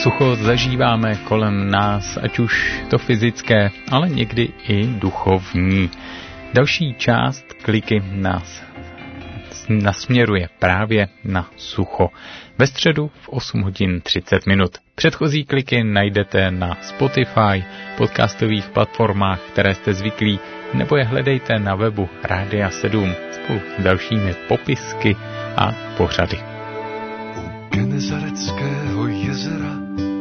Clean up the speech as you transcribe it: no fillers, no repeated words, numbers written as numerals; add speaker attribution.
Speaker 1: Sucho zažíváme kolem nás, ať už to fyzické, ale někdy i duchovní. Další část kliky nás nasměruje právě na sucho. Ve středu v 8 hodin 30 minut. Předchozí kliky najdete na Spotify, podcastových platformách, které jste zvyklí, nebo je hledejte na webu Rádia 7 spolu s dalšími popisky a pořady.
Speaker 2: U Genezareckého jezera